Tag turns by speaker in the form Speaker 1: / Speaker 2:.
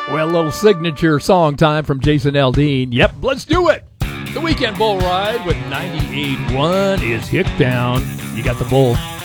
Speaker 1: Well, a little signature song time from Jason Aldean. Yep, let's do it. The Weekend Bull Ride with 98.1 is Hicktown. You got the bull.